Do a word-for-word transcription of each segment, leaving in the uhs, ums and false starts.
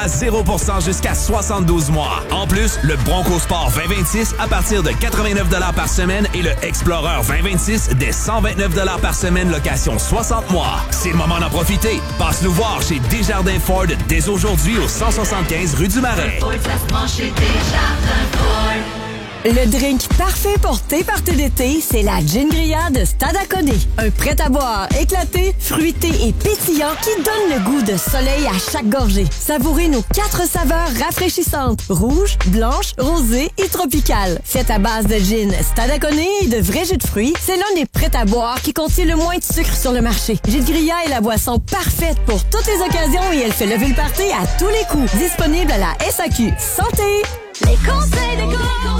à zéro pour cent jusqu'à soixante-douze mois. En plus, le Bronco Sport vingt vingt-six à partir de quatre-vingt-neuf dollars par semaine et le Explorer vingt vingt-six dès cent vingt-neuf dollars par semaine, location soixante mois. C'est le moment d'en profiter. Passe nous voir chez Desjardins Ford dès aujourd'hui au cent soixante-quinze rue du Marais. Le drink parfait pour tes parties d'été, c'est la Gin Grillade de Stade Acconé. Un prêt-à-boire éclaté, fruité et pétillant qui donne le goût de soleil à chaque gorgée. Savourez nos quatre saveurs rafraîchissantes, rouge, blanche, rosée et tropicale. Fait à base de gin Stade Acconé et de vrais jus de fruits, c'est l'un des prêts-à-boire qui contient le moins de sucre sur le marché. Gin Grillade est la boisson parfaite pour toutes les occasions et elle fait lever le party à tous les coups. Disponible à la S A Q. Santé! Les conseils de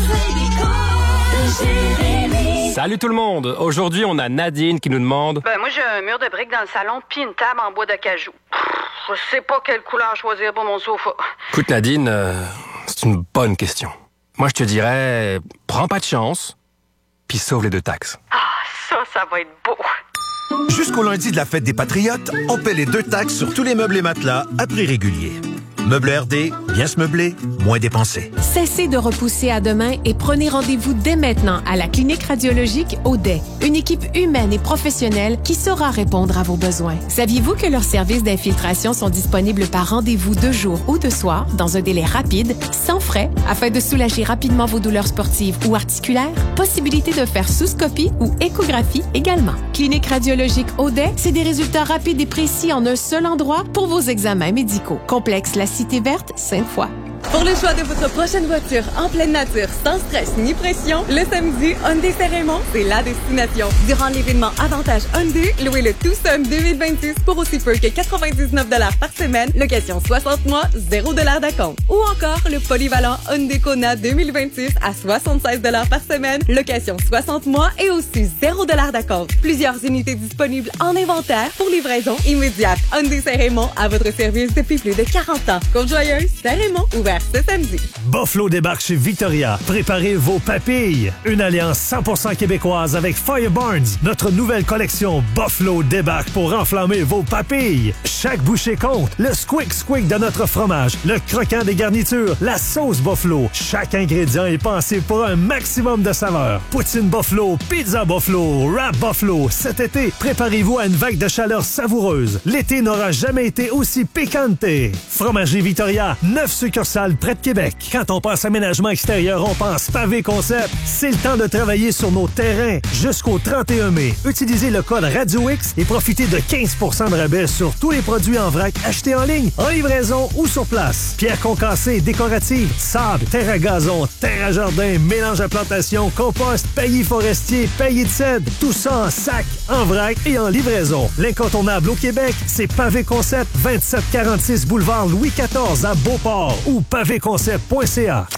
Jérémy. Salut tout le monde! Aujourd'hui, on a Nadine qui nous demande... Ben, moi, j'ai un mur de briques dans le salon puis une table en bois de cajou. Je sais pas quelle couleur choisir pour mon sofa. Écoute, Nadine, euh, c'est une bonne question. Moi, je te dirais, prends pas de chance, puis sauve les deux taxes. Ah, ça, ça va être beau. Jusqu'au lundi de la fête des Patriotes, on paie les deux taxes sur tous les meubles et matelas à prix régulier. Meubles R D, bien se meubler, moins dépenser. Cessez de repousser à demain et prenez rendez-vous dès maintenant à la clinique radiologique Audet. Une équipe humaine et professionnelle qui saura répondre à vos besoins. Saviez-vous que leurs services d'infiltration sont disponibles par rendez-vous de jour ou de soir dans un délai rapide, sans frais, afin de soulager rapidement vos douleurs sportives ou articulaires? Possibilité de faire sous-scopie ou échographie également. Clinique radiologique Audet, c'est des résultats rapides et précis en un seul endroit pour vos examens médicaux. Complexe La Cité Verte, Sainte-Foy. Pour le choix de votre prochaine voiture en pleine nature, sans stress ni pression, le samedi, Hyundai Saint-Raymond, c'est la destination. Durant l'événement Avantage Hyundai, louez le Tucson deux mille vingt-six pour aussi peu que quatre-vingt-dix-neuf dollars par semaine, location soixante mois, zéro dollars d'acompte. Ou encore le polyvalent Hyundai Kona deux mille vingt-six à soixante-seize dollars par semaine, location soixante mois et aussi zéro dollars d'acompte. Plusieurs unités disponibles en inventaire pour livraison immédiate. Hyundai Saint-Raymond à votre service depuis plus de quarante ans. Côte-Joyeuse, Saint-Raymond, ouvert ce samedi. Buffalo débarque chez Victoria. Préparez vos papilles. Une alliance cent pour cent québécoise avec Fire Barnes. Notre nouvelle collection Buffalo débarque pour enflammer vos papilles. Chaque bouchée compte. Le squick squick de notre fromage, le croquant des garnitures, la sauce Buffalo. Chaque ingrédient est pensé pour un maximum de saveur. Poutine Buffalo, pizza Buffalo, wrap Buffalo. Cet été, préparez-vous à une vague de chaleur savoureuse. L'été n'aura jamais été aussi piquante. Fromagerie Victoria, neuf succursales près de Québec. Quand on pense aménagement extérieur, on pense Pavé Concept. C'est le temps de travailler sur nos terrains jusqu'au trente et un mai. Utilisez le code Radio X et profitez de quinze pour cent de rabais sur tous les produits en vrac achetés en ligne, en livraison ou sur place. Pierre concassée, décorative, sable, terre à gazon, terre à jardin, mélange à plantation, compost, paillis forestier, paillis de cèdre. Tout ça en sac, en vrac et en livraison. L'incontournable au Québec, c'est Pavé Concept, vingt-sept quarante-six boulevard Louis quatorze à Beauport ou pavé concept point c a.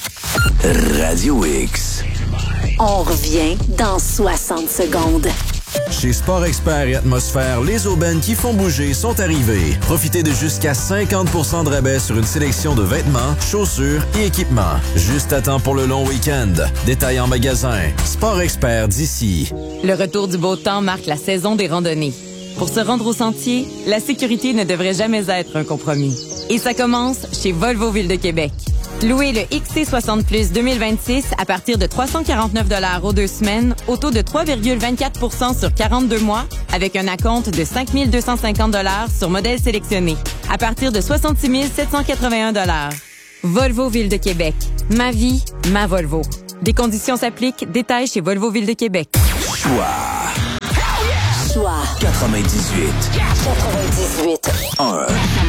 Radio X. On revient dans soixante secondes. Chez Sport Expert et Atmosphère, les aubaines qui font bouger sont arrivées. Profitez de jusqu'à cinquante pour cent de rabais sur une sélection de vêtements, chaussures et équipements. Juste à temps pour le long week-end. Détails en magasin. Sport Expert d'ici. Le retour du beau temps marque la saison des randonnées. Pour se rendre au sentier, la sécurité ne devrait jamais être un compromis. Et ça commence chez Volvo Ville de Québec. Louez le X C soixante plus deux mille vingt-six à partir de trois cent quarante-neuf dollars aux deux semaines, au taux de trois virgule vingt-quatre pour cent sur quarante-deux mois, avec un acompte de cinq mille deux cent cinquante dollars sur modèle sélectionné, à partir de soixante-six mille sept cent quatre-vingt-un dollars. Volvo Ville de Québec. Ma vie, ma Volvo. Des conditions s'appliquent. Détails chez Volvo Ville de Québec. Choix. Choix. quatre-vingt-dix-huit. quatre-vingt-dix-huit. un.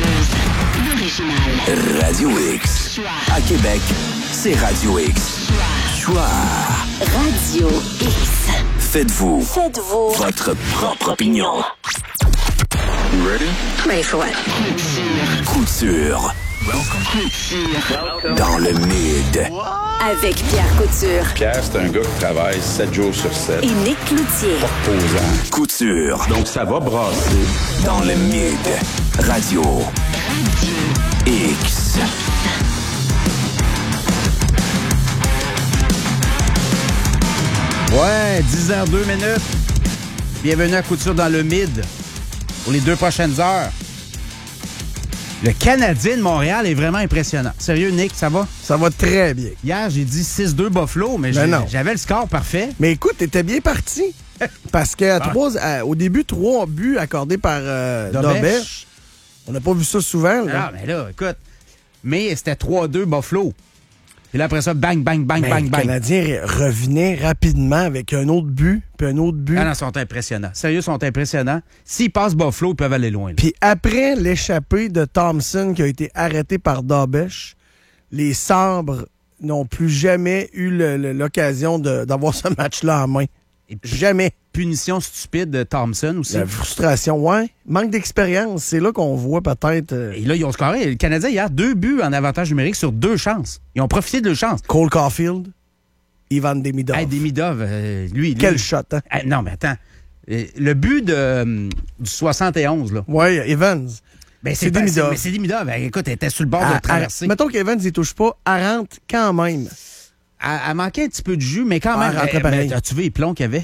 Radio X. À Québec, c'est Radio X. Choix. Radio X. Faites-vous. Faites-vous. Votre propre opinion. You ready? Ready for what? Couture. Welcome. Dans le mid. Avec Pierre Couture. Pierre, c'est un gars qui travaille sept jours sur sept. Et Nick Cloutier. Pas reposant. Couture. Donc ça va brasser. Dans le mid. Radio. X. Ouais, dix heures deux minutes. Bienvenue à Couture dans le mid pour les deux prochaines heures. Le Canadien de Montréal est vraiment impressionnant. Sérieux, Nick, ça va? Ça va très bien. Hier, j'ai dit six deux Buffalo, mais Ben non. j'avais le score parfait. Mais écoute, t'étais bien parti. Parce que à trois, à- au début, trois buts accordés par euh, Dobech. Dobech. On n'a pas vu ça souvent. Là. Ah, mais là, écoute. Mais c'était trois deux Buffalo. Puis là, après ça, bang, bang, bang, Mais bang, le bang. Canadien re- revenait rapidement avec un autre but, puis un autre but. Ah non, ils sont impressionnants. Sérieux, ils sont impressionnants. S'ils passent Buffalo, ils peuvent aller loin. là. Puis après l'échappée de Thompson qui a été arrêté par Dobech, les Sabres n'ont plus jamais eu le- le- l'occasion de- d'avoir ce match-là en main. Jamais. Punition stupide de Thompson aussi. La frustration, ouais. Manque d'expérience. C'est là qu'on voit peut-être... euh, Et là, ils ont scoré. Le Canadien, hier, deux buts en avantage numérique sur deux chances. Ils ont profité de deux chances. Cole Caulfield, Ivan Demidov. Hey, Demidov, euh, lui, lui. Quel shot, hein? Hey, non, mais attends. Euh, Le but de, euh, du soixante et onze, là. Ouais, Evans. Ben, C'est pas- Demidov. Mais c'est Demidov. Ben, écoute, elle était sur le bord Ah, de traverser. ah, mettons qu'Evans n'y touche pas, elle rentre quand même. Elle, elle manquait un petit peu de jus, mais quand Ah, même. elle rentrait eh, pareil. mais as-tu vu les plombs qu'il y avait?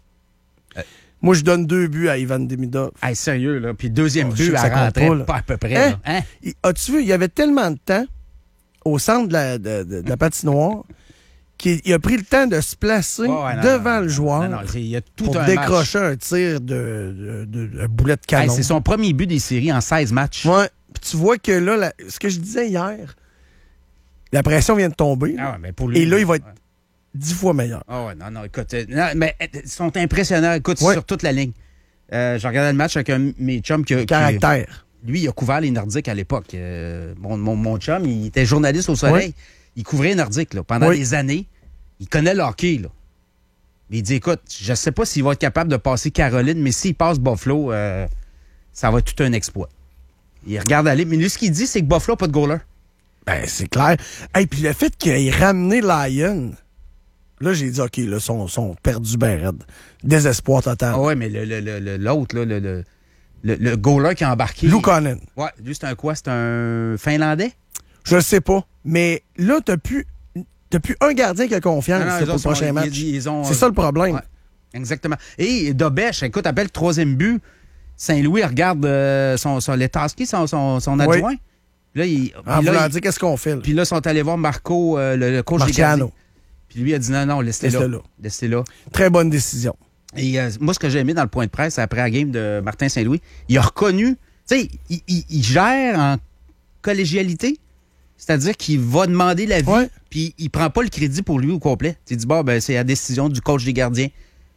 Moi, je donne deux buts à Ivan Demidov. Hey, sérieux, là. Puis deuxième Oh, je sais but, que ça elle compte rentrait pas, là. pas à peu près. Hein? là. Hein? Il- As-tu vu, il y avait tellement de temps au centre de la, de, de- de la patinoire qu'il il a pris le temps de se placer Ouais, ouais, non, devant non, le non, joueur non, non, il y a tout pour un décrocher un tir de, de, de- de boulet de Hey, canon. c'est son premier but des séries en seize matchs. Ouais. Puis tu vois que là, la- ce que je disais hier, la pression vient de tomber. Ah ouais, mais pour lui, et là, il va être ouais. dix fois meilleur. Ah ouais, non, non, écoute, euh, non, mais euh, ils sont impressionnants, écoute, Ouais. sur toute la ligne. Euh, je regardais le match avec un de mes chums qui, qui- Caractère. lui, il a couvert les Nordiques à l'époque. Euh, mon, mon, mon chum, il était journaliste au Soleil. Ouais. Il couvrait les Nordiques là, pendant Oui. des années. Il connaît le hockey. Là. Mais il dit, écoute, je sais pas s'il va être capable de passer Caroline, mais s'il passe Buffalo, euh, ça va être tout un exploit. Il regarde aller. Mais lui, ce qu'il dit, c'est que Buffalo n'a pas de goaler. Ben, c'est clair. Et puis le fait qu'il ait ramené Lyon, là, j'ai dit, OK, là, ils sont, sont perdus ben raide. Désespoir total. Ah ouais, mais le, le, le, le- l'autre, là, le, le, le, le goaler qui a embarqué. Luukkonen. Ouais, lui, c'est un quoi? C'est un Finlandais? Je le sais pas. Mais là, t'as plus, t'as plus un gardien qui a confiance Non, non, c'est eux pour le autres sont- prochain ils- match. ils ont, C'est euh, ça le problème. Ouais, exactement. Et Dobech, écoute, appelle le troisième but. Saint-Louis regarde euh, son, son Letaski, son, son, son Oui. adjoint. Là, il, En puis là, voulant il- dire qu'est-ce qu'on fait. Là. puis là, ils sont allés voir Marco, euh, le, le coach des Marciano. gardiens. Puis lui a dit non, non, laissez-le là. Laissez-le là. Laissez-le là. Très bonne décision. Et euh, moi, ce que j'ai aimé dans le point de presse après la game de Martin Saint-Louis, il a reconnu, tu sais, il, il- il gère en collégialité. C'est-à-dire qu'il va demander l'avis, Ouais. puis il prend pas le crédit pour lui au complet. Il dit, bon, ben, c'est la décision du coach des gardiens.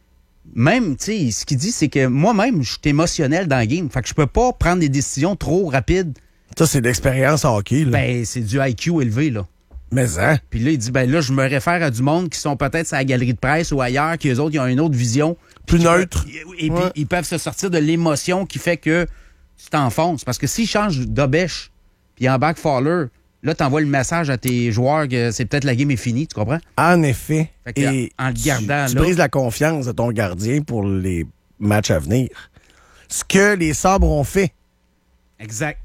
Même, tu sais, ce qu'il dit, c'est que moi-même, je suis émotionnel dans le game. Fait que je peux pas prendre des décisions trop rapides. Ça, c'est de l'expérience en hockey. Là. Ben, c'est du I Q élevé, là. Mais hein? Puis là, il dit, ben là, je me réfère à du monde qui sont peut-être à la galerie de presse ou ailleurs, qui eux autres, ils ont une autre vision. Plus Puis neutre. qui peuvent- Et puis, Ouais. ils peuvent se sortir de l'émotion qui fait que tu t'enfonces. Parce que s'ils changent d'Obèche, puis en back Fowler, là, t'envoies le message à tes joueurs que c'est peut-être la game est finie, tu comprends? En effet. Fait que, Et en le gardant, tu, tu là- brises la confiance de ton gardien pour les matchs à venir. Ce que les Sabres ont fait. Exact.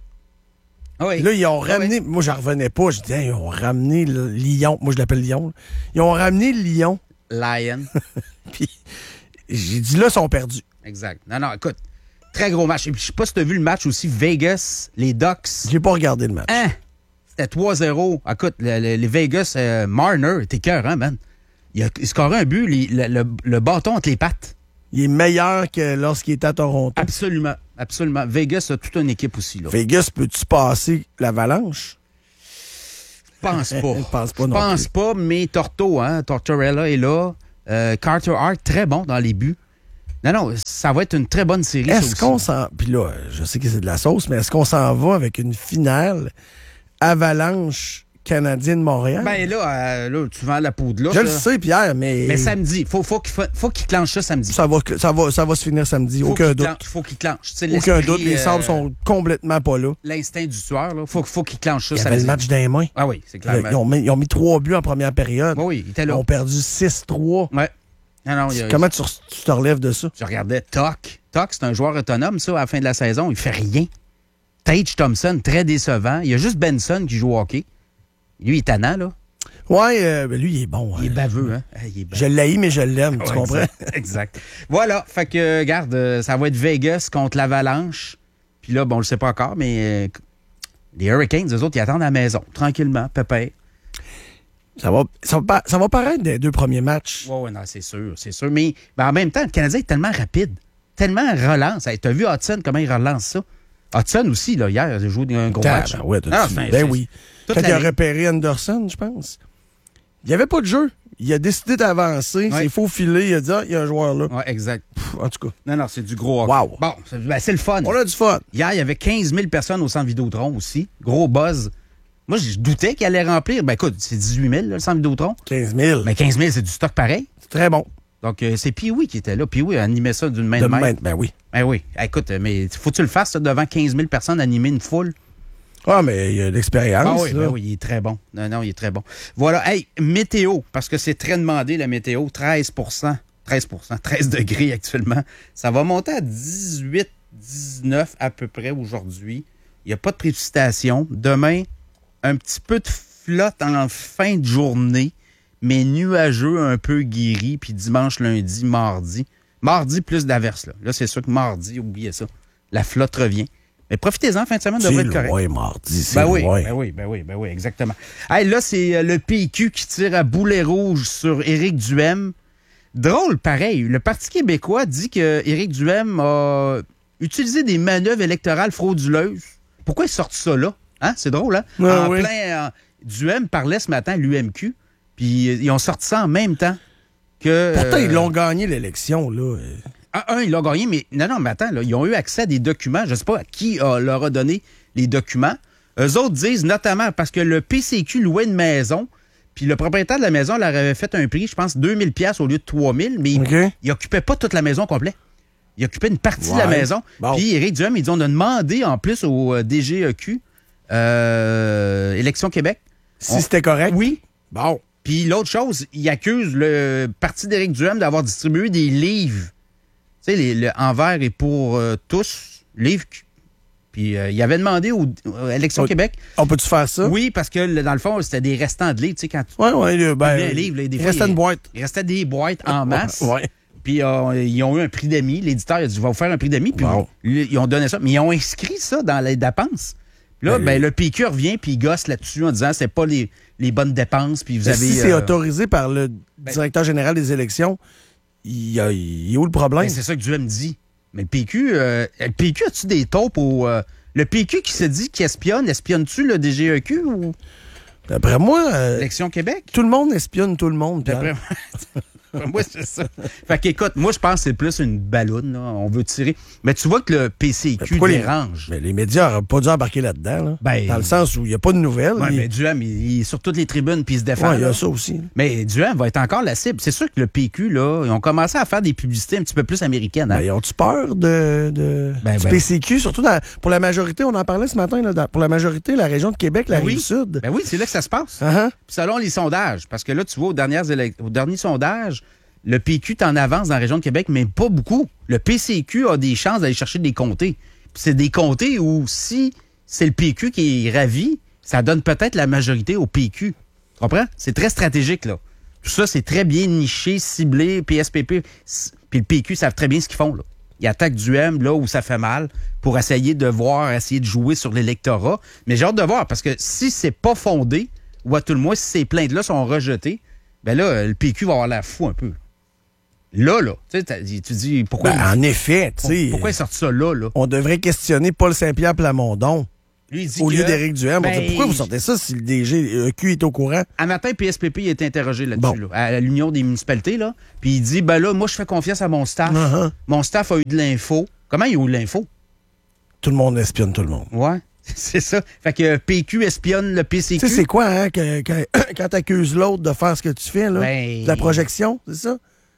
Ah oui. Là, ils ont Ah ramené... Moi, j'en revenais pas. Je disais, ils ont ramené le Lyon. Moi, je l'appelle Lyon. là. Ils ont ramené le Lyon. Lion. Puis j'ai dit, là, ils sont perdus. Exact. Non, non, écoute, très gros match. Et puis, je sais pas si t'as vu le match aussi, Vegas, les Ducks. J'ai pas regardé le match. Hein? C'était trois zéro. Écoute, le- le- les Vegas, euh, Marner était cœur, hein, man? Il a scoré un but, les- le, le- le bâton entre les pattes. Il est meilleur que lorsqu'il était à Toronto. Absolument, absolument. Vegas a toute une équipe aussi, là. Vegas, peux-tu passer l'Avalanche? Je pense pas. Je pense pas Je non pense plus. pas, mais Torto, hein, Tortorella est là. Euh, Carter Hart, très bon dans les buts. Non, non, ça va être une très bonne série. ça Est-ce aussi. qu'on s'en... Puis là, je sais que c'est de la sauce, mais est-ce qu'on s'en va avec une finale Avalanche Canadien de Montréal? Ben là, euh, là, tu vends la poudre là. je le là. sais, Pierre, mais... Mais samedi, faut, faut qu'il fa- faut qu'il clenche ça samedi. Ça va, ça, va, ça va se finir samedi, Faut aucun qu'il doute. clenche- faut qu'il clenche. Tu sais, Aucun l'esprit, doute, les euh, Sabres sont complètement pas là. L'instinct du tueur, là. Faut, faut qu'il clenche ça Il y samedi. avait le match dans les mains. Ah oui, c'est clair. Ils ont, mis, ils ont mis trois buts en première période. Oui, oui, il était Ils là. ont perdu six trois. Ouais. Non, non, il y a- Comment tu, tu te relèves de ça? Je regardais Toc. Toc, c'est un joueur autonome, ça, à la fin de la saison. Il fait rien. Tage Thompson, très décevant. Il y a juste Benson qui joue au hockey. Lui, il est tannant, là. Ouais, euh, ben lui, il est bon. Il est hein. baveux, hein? Il est baveux. Je l'haïs, mais je l'aime, tu Ouais, comprends? Exact, exact. Voilà. Fait que, regarde, euh, ça va être Vegas contre l'Avalanche. Puis là, bon, on le sait pas encore, mais euh, Les Hurricanes, eux autres, ils attendent à la maison, tranquillement, pépère. Ça va, ça, va, ça va paraître des deux premiers matchs. Oui, oui, non, c'est sûr, c'est sûr. Mais ben, en même temps, le Canadien est tellement rapide, tellement relance. Hey, t'as vu Hudson, comment il relance ça? Hudson aussi, là, hier, il a joué un gros Ah, match. Ben, ouais, Ah, ben, ben, ben c'est- oui. toute Quand la il a ligue. repéré Anderson, je pense, il n'y avait pas de jeu. Il a décidé d'avancer, Ouais. c'est faux filet, il a dit, ah, il y a un joueur là. Oui, exact. Pff, en tout cas. Non, non, c'est du gros hockey. Wow. Bon, c'est ben, c'est le fun. On a du fun. Hier, il y avait quinze mille personnes au centre Vidéotron aussi. Gros buzz. Moi, je doutais qu'il allait remplir. Ben écoute, c'est dix-huit mille, là, le centre Vidéotron. quinze mille. Mais quinze mille, c'est du stock pareil. C'est très bon. Donc, euh, c'est Pee-Wee qui était là. Pee-Wee a animé ça d'une main de, De maître. main, ben oui. Ben oui. Écoute, mais faut que tu le fasses, ça, devant quinze mille personnes, animer une foule. Ah, mais il y a de l'expérience. Ah oui, là. ben oui, il est très bon. Non, non, il est très bon. Voilà. Hey, météo, parce que c'est très demandé, la météo. treize pour cent. treize pour cent. treize degrés actuellement. Ça va monter à dix-huit, dix-neuf à peu près aujourd'hui. Il n'y a pas de précipitation. Demain, un petit peu de flotte en fin de journée, mais nuageux, un peu guéri. Puis dimanche, lundi, mardi. Mardi, plus d'averses. Là, là c'est sûr que mardi, oubliez ça. La flotte revient. Mais profitez-en, fin de semaine devrait C'est être correct. loin, mardi, c'est Ben oui, loin. ben oui, ben oui, ben oui, exactement. Hey, là, c'est euh, le P Q qui tire à boulet rouge sur Éric Duhaime. Drôle, pareil. Le Parti québécois dit que Éric Duhaime a utilisé des manœuvres électorales frauduleuses. Pourquoi ils sortent ça là? Hein? C'est drôle, hein? Ouais, en oui. plein... en- Duhaime parlait ce matin à l'U M Q, puis euh, ils ont sorti ça en même temps que... Pourtant, euh, ils l'ont gagné l'élection, là. un, un, ils l'ont gagné, mais non, non, mais attends, là, ils ont eu accès à des documents. Je ne sais pas à qui euh, leur a donné les documents. Eux autres disent notamment parce que le P C Q louait une maison, puis le propriétaire de la maison leur avait fait un prix, je pense, deux mille dollars au lieu de trois mille, mais OK. il n'occupait pas toute la maison complète. Il occupait une partie de la Ouais. maison. Bon. Puis Éric Duhaime, il dit on a demandé en plus au euh, D G E Q, euh, Élection Québec. Si On- c'était correct. Oui. Bon. Puis l'autre chose, il accuse le parti d'Éric Duhaime d'avoir distribué des livres. Tu sais, les- le Envers et pour euh, tous, livres. Puis euh, il avait demandé au, à Élection On- Québec. On peut-tu faire ça? Oui, parce que le- dans le fond, c'était des restants de livres. Tu sais, quand tu Oui, oui. Ben, prenais un livre, là, des il fois, restait il- une boîte. Il restait des boîtes en masse. Ouais. Puis euh, ils ont eu un prix d'amis. L'éditeur a dit, je vais vous faire un prix d'amis. Puis Wow. ils ils ont donné ça. Mais ils ont inscrit ça dans les dépenses. Puis là, Ben, ben, le P Q revient puis il gosse là-dessus en disant c'est pas les, les bonnes dépenses. Puis vous Mais avez. si c'est euh, autorisé par le directeur général des élections, il y a, il y a où le problème? Ben, c'est ça que Duhaime dit. Mais le P Q, euh, le P Q a-tu des taupes au. euh, le P Q qui se dit qu'il espionne, espionne-tu le D G E Q ou D'après moi, euh, Élection Québec? tout le monde espionne tout le monde. Pierre. D'après moi, moi, c'est ça. Fait qu'écoute, moi, je pense que c'est plus une balloune, là. On veut tirer. Mais tu vois que le P C Q Pourquoi les- dérange. Mais les médias n'auraient pas dû embarquer là-dedans. Là. Ben, dans le sens où il n'y a pas de nouvelles. Ouais, il- mais Duhaime, il, il est sur toutes les tribunes puis il se défend. Ouais, il y a là. ça aussi. Mais Duhaime va être encore la cible. C'est sûr que le P Q, là, ils ont commencé à faire des publicités un petit peu plus américaines. Hein? Ben, ils ont-tu peur de, de Ben, du ben. P C Q? Surtout dans- pour la majorité, on en parlait ce matin, là, dans- pour la majorité, la région de Québec, la Ben oui. Rive-Sud. Ben oui, c'est là que ça se passe. Uh-huh. Puis selon les sondages, parce que là, tu vois, aux, dernières élec- aux derniers sondages, le P Q est en avance dans la région de Québec, mais pas beaucoup. Le P C Q a des chances d'aller chercher des comtés. Puis c'est des comtés où, si c'est le P Q qui est ravi, ça donne peut-être la majorité au P Q. Tu comprends? C'est très stratégique, là. Tout ça, c'est très bien niché, ciblé, P S P P. Puis le P Q savent très bien ce qu'ils font, là. Ils attaquent Duhaime là où ça fait mal pour essayer de voir, essayer de jouer sur l'électorat. Mais j'ai hâte de voir, parce que si c'est pas fondé, ou à tout le moins, si ces plaintes-là sont rejetées, ben là, le P Q va avoir l'air fou un peu. Là, là, tu sais, t'as- tu dis pourquoi. Ben, en effet, tu sais. Pourquoi ils sortent ça là, là? On devrait questionner Paul Saint-Pierre Plamondon Lui, il dit au que- lieu d'Éric Duhaime. On Ben, dit, pourquoi vous sortez ça si le D G E Q est au courant? Un matin, P S P P il a été interrogé là-dessus, là, à l'Union des municipalités, là. Puis il dit, ben là, moi, je fais confiance à mon staff. Uh-huh. Mon staff a eu de l'info. Comment il a eu de l'info? Tout le monde espionne tout le monde. Ouais, c'est ça. Fait que P Q espionne le P C Q. Tu sais, c'est quoi, hein, que- que- quand t'accuses l'autre de faire ce que tu fais, là? Ben- De la projection, c'est ça?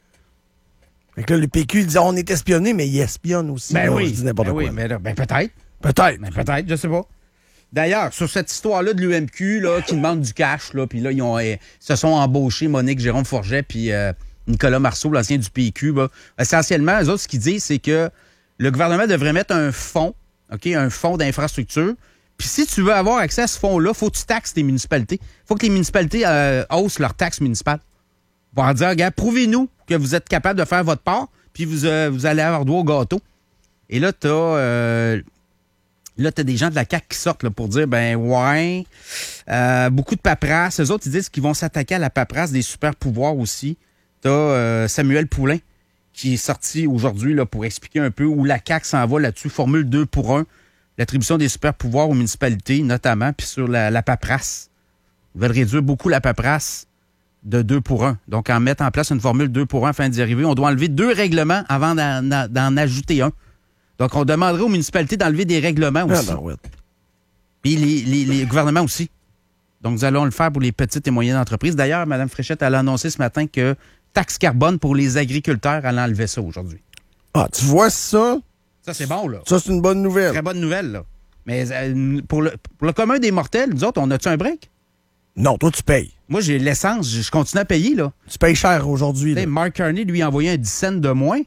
Fait que là, le P Q dit, on est espionné, mais il espionne aussi. Ben là. oui, Je dis n'importe ben quoi. oui, mais là, ben peut-être. Peut-être. Ben peut-être, je sais pas. D'ailleurs, sur cette histoire-là de l'U M Q, là, qui demande du cash, là, puis là, ils ont, euh, se sont embauchés Monique Jérôme Forget puis euh, Nicolas Marceau, l'ancien du P Q. Bah. Essentiellement, eux autres, ce qu'ils disent, c'est que le gouvernement devrait mettre un fonds, OK, un fonds d'infrastructure. Puis si tu veux avoir accès à ce fonds-là, faut que tu taxes tes municipalités. faut que les municipalités euh, haussent leurs taxes municipales. Pour en dire, regarde, prouvez-nous que vous êtes capable de faire votre part, puis vous, euh, vous allez avoir droit au gâteau. Et là, tu as Là, tu as des gens de la C A Q qui sortent là, pour dire, ben ouais, euh, beaucoup de paperasse. Eux autres, ils disent qu'ils vont s'attaquer à la paperasse des super-pouvoirs aussi. Tu as euh, Samuel Poulain qui est sorti aujourd'hui là, pour expliquer un peu où la C A Q s'en va là-dessus. Formule deux pour un, l'attribution des super-pouvoirs aux municipalités, notamment, puis sur la, la paperasse. Ils veulent réduire beaucoup la paperasse de deux pour un. Donc, en mettant en place une formule deux pour un afin d'y arriver, on doit enlever deux règlements avant d'en, d'en ajouter un. Donc, on demanderait aux municipalités d'enlever des règlements aussi. Ah ben ouais. Puis les, les, les gouvernements aussi. Donc, nous allons le faire pour les petites et moyennes entreprises. D'ailleurs, Mme Fréchette, elle a annoncé ce matin que taxe carbone pour les agriculteurs, elle a enlevé ça aujourd'hui. Ah, tu vois ça? Ça, c'est bon, là. Ça, c'est une bonne nouvelle. Très bonne nouvelle, là. Mais euh, pour, le, pour le commun des mortels, nous autres, on a-tu un break? Non, toi, tu payes. Moi, j'ai l'essence, je continue à payer, là. Tu payes cher aujourd'hui. Mark Carney, lui, a envoyé un dix cents de moins.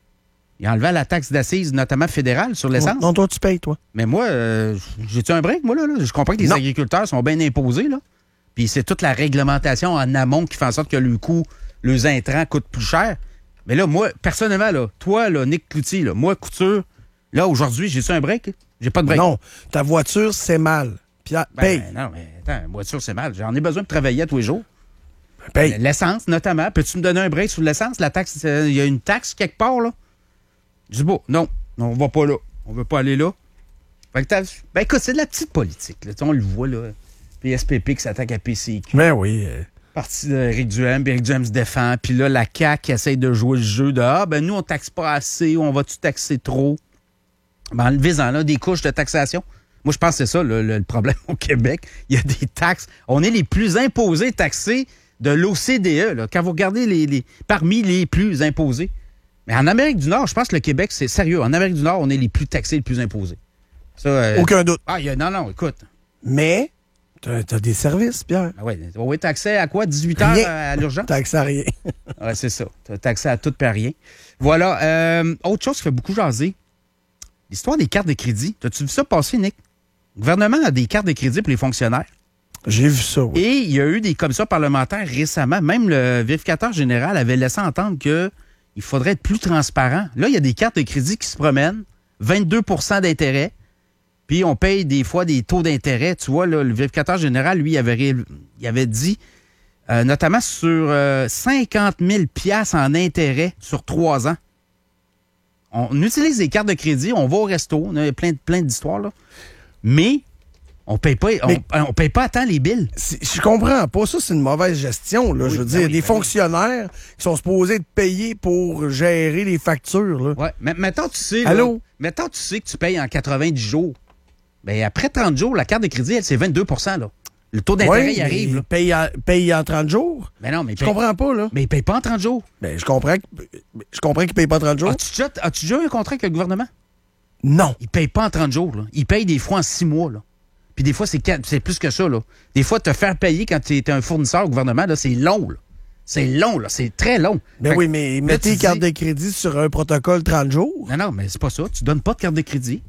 Il a enlevé la taxe d'assises, notamment fédérale, sur l'essence. Non, toi, tu payes, toi. Mais moi, euh, j'ai-tu un break, moi, là? là? Je comprends que les non. agriculteurs sont bien imposés, là. Puis c'est toute la réglementation en amont qui fait en sorte que le coût, les intrants coûtent plus cher. Mais là, moi, personnellement, là, toi, là, Nick Cloutier, là, moi, couture, là, aujourd'hui, j'ai-tu un break? J'ai pas de break. Non, ta voiture, c'est mal. Pierre, ben, paye. Ben, non, mais attends, la voiture, c'est mal. J'en ai besoin de travailler tous les jours. Ben, paye. L'essence, notamment. Peux-tu me donner un break sur l'essence? La taxe, il y a une taxe quelque part, là? Je dis, bon, non, on va pas là. On veut pas aller là. Fait que ben écoute, c'est de la petite politique. Là. On le voit, là. P S P P qui s'attaque à P C Q. Ben oui. Euh... Parti d'Éric Duhem, puis Éric Duhem se défend. Puis là, la C A Q essaye de jouer le jeu de ah, ben nous, on taxe pas assez, on va-tu taxer trop? Ben, enlevez-en là des couches de taxation. Moi, je pense que c'est ça, le, le problème au Québec. Il y a des taxes. On est les plus imposés, taxés de l'O C D E. Là. Quand vous regardez les, les parmi les plus imposés. Mais en Amérique du Nord, je pense que le Québec, c'est sérieux. En Amérique du Nord, on est les plus taxés, les plus imposés. Ça, euh... Aucun doute. Ah, y a... non, non, écoute. Mais, t'as, t'as des services, Pierre. Ah oui, oui, t'as accès à quoi? dix-huit heures rien. à, à l'urgence? T'as accès à rien. Oui, c'est ça. T'as accès à tout et à rien. Voilà. Euh, autre chose qui fait beaucoup jaser, l'histoire des cartes de crédit. T'as-tu vu ça passer, Nick? Le gouvernement a des cartes de crédit pour les fonctionnaires. J'ai vu ça, oui. Et il y a eu des commissions parlementaires récemment. Même le vérificateur général avait laissé entendre que il faudrait être plus transparent. Là, il y a des cartes de crédit qui se promènent, vingt-deux pour cent d'intérêt, puis on paye des fois des taux d'intérêt. Tu vois, là, le vérificateur général, lui, il avait, ré... il avait dit, euh, notamment sur euh, cinquante mille dollars en intérêt sur trois ans. On utilise des cartes de crédit, on va au resto, on a plein, plein d'histoires, là. Mais on paye pas, on, on paye pas à temps les billes. Je comprends pas. Ça, c'est une mauvaise gestion. Là. Oui, je veux dire, oui, des oui. fonctionnaires qui sont supposés être payés pour gérer les factures. Là. Ouais. Mais mettons, tu sais. Allô? Là, mettons, tu sais que tu payes en quatre-vingt-dix jours. Ben après trente jours, la carte de crédit, elle, c'est vingt-deux pour cent. Là. Le taux d'intérêt, oui, il arrive. Il paye, en, paye en trente jours? Mais non, mais je paye... comprends pas, là. Mais il paye pas en trente jours. Ben, je comprends, que... je comprends qu'il paye pas en trente jours. As-tu déjà, as-tu déjà eu un contrat avec le gouvernement? Non. Il paye pas en trente jours. Là. Il paye des fois en six mois. Là. Puis des fois, c'est, c'est plus que ça. Là. Des fois, te faire payer quand tu es un fournisseur au gouvernement, là, c'est long. Là. C'est long, là. C'est très long. Ben oui, mais mettez les cartes de crédit sur un protocole trente jours. Non, non, mais c'est pas ça. Tu donnes pas de carte de crédit.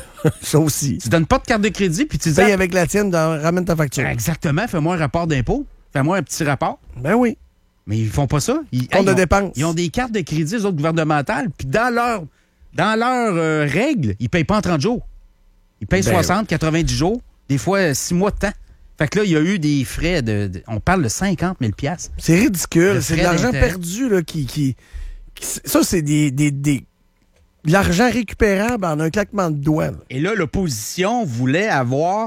Ça aussi. Tu donnes pas de carte de crédit, puis tu dis... Paye avec la tienne, dans, ramène ta facture. Exactement. Fais-moi un rapport d'impôt. Fais-moi un petit rapport. Ben oui. Mais ils font pas ça. Ils, Compte hey, de ils ont, dépenses. Ils ont des cartes de crédit, les autres gouvernementales, puis dans leur... Dans leurs euh, règles, ils ne payent pas en trente jours. Ils payent ben soixante, quatre-vingt-dix jours, des fois six mois de temps. Fait que là, il y a eu des frais de... de on parle de cinquante mille dollars. C'est ridicule. C'est de l'argent perdu là, qui, qui, qui... Ça, c'est des, des, des... de l'argent récupérable en un claquement de doigts. Là. Et là, l'opposition voulait avoir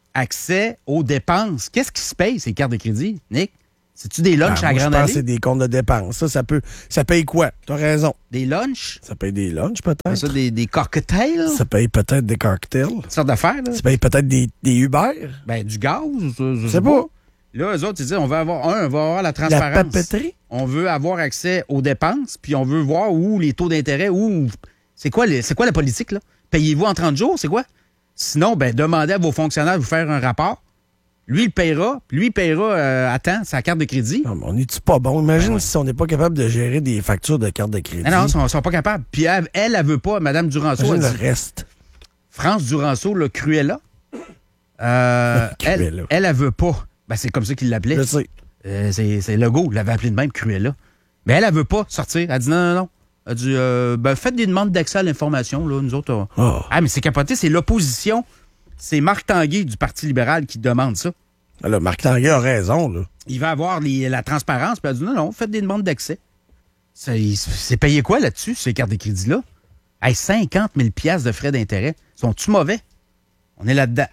accès aux dépenses. Qu'est-ce qui se paye, ces cartes de crédit, Nick? C'est-tu des lunchs ah, à moi, grande je pense allée? que c'est des comptes de dépenses. Ça, ça peut. Ça paye quoi? T'as raison. Des lunchs? Ça paye des lunchs, peut-être. Ça, des, des cocktails? Ça paye peut-être des cocktails. Toutes sortes d'affaires, là. Ça paye peut-être des, des Uber. Ben, du gaz, je, je sais pas. pas. Là, eux autres, ils disent, on veut avoir, un, on veut avoir la transparence. La papeterie? On veut avoir accès aux dépenses, puis on veut voir où les taux d'intérêt, où... C'est quoi, les, c'est quoi la politique, là? Payez-vous en trente jours, c'est quoi? Sinon, ben, demandez à vos fonctionnaires de vous faire un rapport. Lui, il paiera. Lui, il paiera euh, à temps sa carte de crédit. Non, mais on n'est-tu pas bon? Imagine ben ouais. si on n'est pas capable de gérer des factures de carte de crédit. Non, non, ils ne sont, sont pas capables. Puis elle, elle, elle veut pas, Mme Duranceau. Imagine elle le dit, reste. France Duranceau, le Cruella. Euh, Cruella. Elle, elle, elle veut pas. Ben, c'est comme ça qu'il l'appelait. Je sais. Euh, c'est, c'est Legault, il l'avait appelé de même, Cruella. Mais elle, elle veut pas sortir. Elle dit non, non, non. Elle dit, euh, ben, faites des demandes d'accès à l'information, là, nous autres. On... Oh. Ah, mais c'est capoté, c'est l'opposition. C'est Marc Tanguay du Parti libéral qui demande ça. Là, Marc Tanguay a raison, là. Il va avoir les, la transparence, puis elle dit, non, non, faites des demandes d'accès. C'est, c'est payé quoi là-dessus, ces cartes de crédit-là? Hey, cinquante mille dollars de frais d'intérêt. Sont-tu mauvais? On est là-dedans.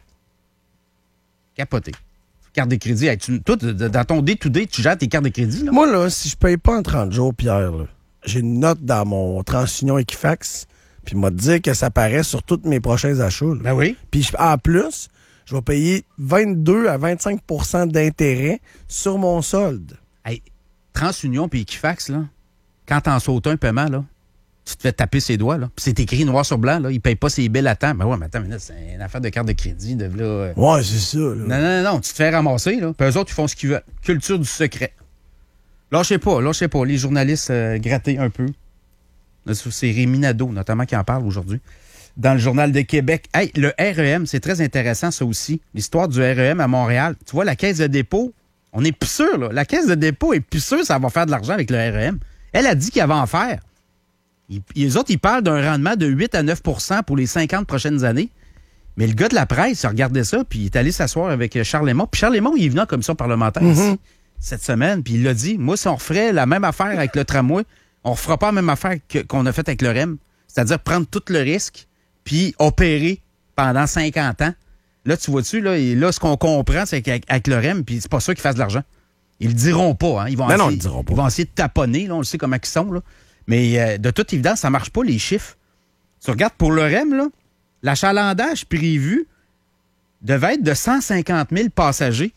Capoté. Carte de crédit. Hey, tu, toi, dans ton day-to-day, tu gères tes cartes de crédit, là? Moi, là, si je paye pas en trente jours, Pierre, là, j'ai une note dans mon TransUnion Equifax, puis il m'a dit que ça paraît sur tous mes prochains achats. Là. Ben oui. Puis en plus, je vais payer vingt-deux à vingt-cinq pour cent d'intérêt sur mon solde. Hey, TransUnion puis Equifax, là, quand t'en sautes un paiement, là, tu te fais taper ses doigts, là. Puis c'est écrit noir sur blanc, là. Ils payent pas ses billes à temps. Ben ouais, mais attends, mais là, c'est une affaire de carte de crédit, de là. Euh... Ouais, c'est ça, là. Non, non, non, tu te fais ramasser, là. Puis eux autres, ils font ce qu'ils veulent. Culture du secret. Lâchez pas, lâchez pas. Les journalistes euh, grattés un peu. C'est Rémi Nadeau, notamment, qui en parle aujourd'hui. Dans le Journal de Québec. Hey, le R E M, c'est très intéressant, ça aussi. L'histoire du R E M à Montréal. Tu vois, la caisse de dépôt, on est plus sûr, là. La caisse de dépôt est plus sûre, ça va faire de l'argent avec le R E M. Elle a dit qu'elle va en faire. Ils, les autres, ils parlent d'un rendement de huit à neuf pour cent pour les cinquante prochaines années. Mais le gars de la presse, il regardait ça, puis il est allé s'asseoir avec Charles Lemont. Puis Charles Lemont, il est venu en commission parlementaire Mm-hmm. ici, cette semaine, puis il l'a dit. Moi, si on referait la même affaire avec le tramway, on ne refera pas la même affaire que, qu'on a faite avec le R E M. C'est-à-dire prendre tout le risque, puis opérer pendant cinquante ans. Là, tu vois-tu, là, et là, ce qu'on comprend, c'est qu'avec avec le R E M, puis c'est pas sûr qu'ils fassent de l'argent. Ils le diront pas, hein. Ils vont, Ben essayer, non, ils le diront pas. Ils vont essayer de taponner, là, on le sait comment ils sont, là. Mais euh, de toute évidence, ça marche pas, les chiffres. Tu regardes pour le R E M, là, l'achalandage prévu devait être de cent cinquante mille passagers